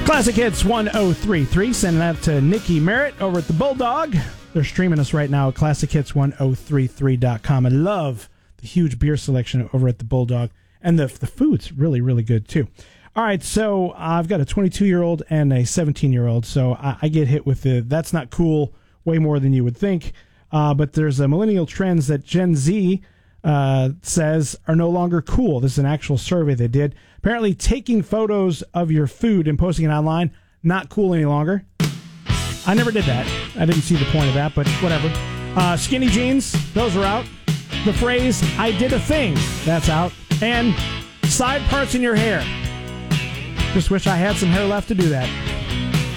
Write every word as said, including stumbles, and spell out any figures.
Classic Hits one oh three point three. Sending that to Nikki Merritt over at the Bulldog. They're streaming us right now at classic hits one oh three three dot com. I love the huge beer selection over at the Bulldog. And the, the food's really, really good, too. All right, so I've got a twenty-two-year-old and a seventeen-year-old, so I, I get hit with the that's not cool way more than you would think. Uh, but there's a millennial trends that Gen Z uh, says are no longer cool. This is an actual survey they did. Apparently, taking photos of your food and posting it online, not cool any longer. I never did that. I didn't see the point of that, but whatever. Uh, skinny jeans, those are out. The phrase, I did a thing, that's out. And side parts in your hair. Just wish I had some hair left to do that.